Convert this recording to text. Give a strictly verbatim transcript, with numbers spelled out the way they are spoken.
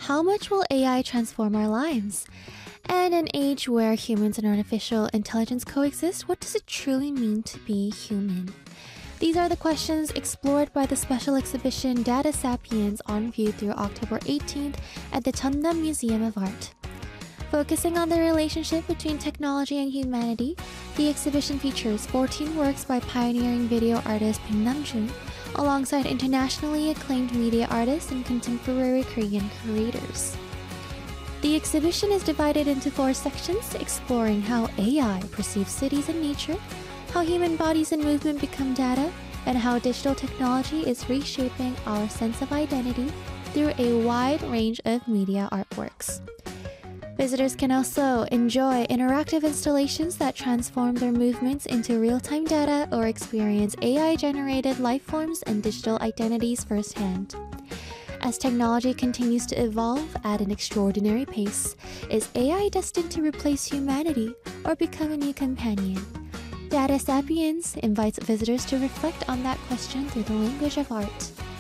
How much will A I transform our lives? And in an age where humans and artificial intelligence coexist, what does it truly mean to be human? These are the questions explored by the special exhibition Data Sapiens on view through October eighteenth at the Cheondan Museum of Art. Focusing on the relationship between technology and humanity, the exhibition features fourteen works by pioneering video artist Baek Nam-jun, alongside internationally acclaimed media artists and contemporary Korean creators. The exhibition is divided into four sections, exploring how A I perceives cities and nature, how human bodies and movement become data, and how digital technology is reshaping our sense of identity through a wide range of media artworks. Visitors can also enjoy interactive installations that transform their movements into real-time data or experience A I-generated life forms and digital identities firsthand. As technology continues to evolve at an extraordinary pace, is A I destined to replace humanity or become a new companion? Data Sapiens invites visitors to reflect on that question through the language of art.